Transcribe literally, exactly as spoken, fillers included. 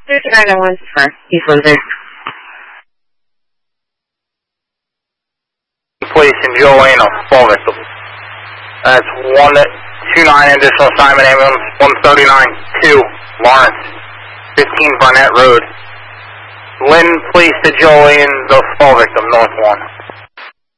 fifty-nine oh one for East Windsor. Police in Joanne, fall victim. That's one two nine additional assignment ambulance, one thirty-nine two, Lawrence, fifteen Barnett Road. Lynn, police to Joanne, the fall victim, north one.